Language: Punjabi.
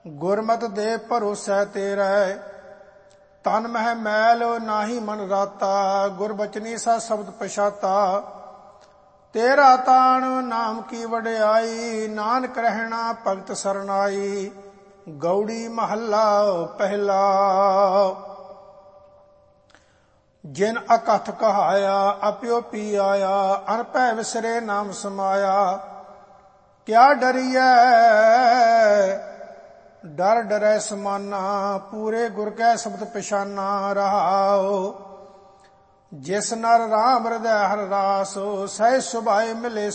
ਗੁਰਮਤਿ ਦੇ ਭਰੋਸੈ ਤੇਰੇ, ਤਨ ਮਹਿ ਮੈਲ ਨਾਹੀ ਮਨ ਰਾਤਾ। ਗੁਰਬਚਨੀ ਸਾ ਸ਼ਬਦ ਪਛਾਤਾ, ਤੇਰਾ ਤਾਣ ਨਾਮ ਕੀ ਵਡਿਆਈ। ਨਾਨਕ ਰਹਿਣਾ ਭਗਤ ਸਰਨਾਈ, ਗੌੜੀ ਮਹੱਲਾ ਪਹਿਲਾ। ਜਿਨ ਅਕਥ ਕਹਾਇਆ ਅਪਿਓ ਪੀ ਆਇਆ। ਅਨਭੈ ਵਿਸਰੇ ਨਾਮ ਸਮਾਇਆ, ਕਿਆ ਡਰੀਐ ਡਰ ਡਰੈ ਸਮਾਨਾ। ਪੂਰੇ ਗੁਰ ਕੈ ਸ਼ਬਦ ਪਛਾਨਾ ਰਹਾਉ। ਜਿਸ ਨਰ ਰਾਮ ਹਿਰਦੈ ਹਰਿ ਰਾਸ, ਸਹਿ ਸੁਭਾਏ ਮਿਲੇ